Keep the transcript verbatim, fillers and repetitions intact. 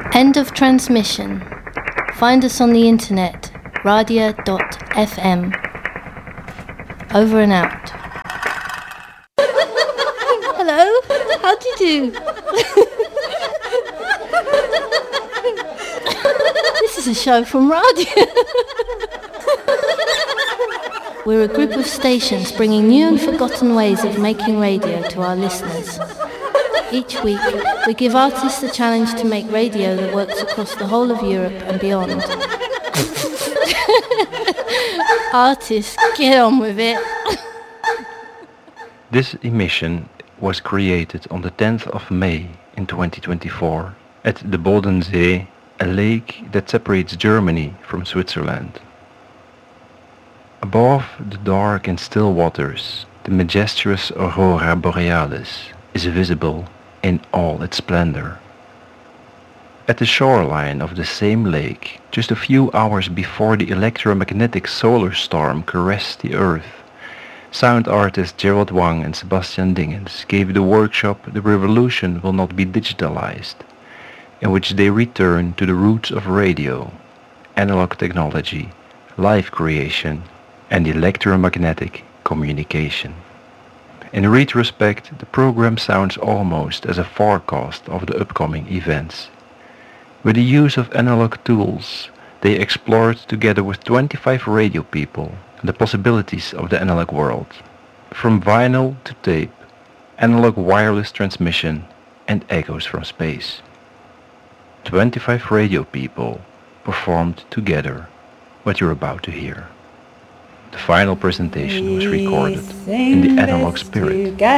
End of transmission. Find us on the internet, radia dot f m. Over and out. Hello, how do you do? This is a show from Radia. We're a group of stations bringing new and forgotten ways of making radio to our listeners. Each week, we give artists a challenge to make radio that works across the whole of Europe and beyond. Artists, get on with it. This emission was created on the tenth of May in twenty twenty-four at the Bodensee, a lake that separates Germany from Switzerland. Above the dark and still waters, the majestuous Aurora Borealis is visible in all its splendor. At the shoreline of the same lake, just a few hours before the electromagnetic solar storm caressed the earth, sound artists Gerald Wang and Sebastian Dingens gave the workshop The Revolution Will Not Be Digitalized, in which they return to the roots of radio, analog technology, live creation, and electromagnetic communication. In retrospect, the program sounds almost as a forecast of the upcoming events. With the use of analog tools, they explored together with twenty-five radio people the possibilities of the analog world, from vinyl to tape, analog wireless transmission, and echoes from space. twenty-five radio people performed together what you're about to hear. The final presentation was recorded in the analog spirit